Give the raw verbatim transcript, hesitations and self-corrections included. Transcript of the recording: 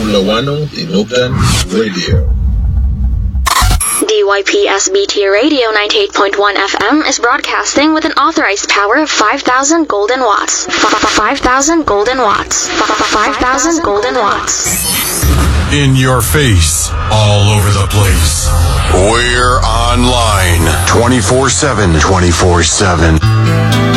Lawano Inugan Radio. D Y P S B T Radio ninety-eight point one F M is broadcasting with an authorized power of five thousand golden watts. five thousand golden watts. five thousand golden watts. In your face, all over the place. We're online twenty-four seven. twenty-four seven.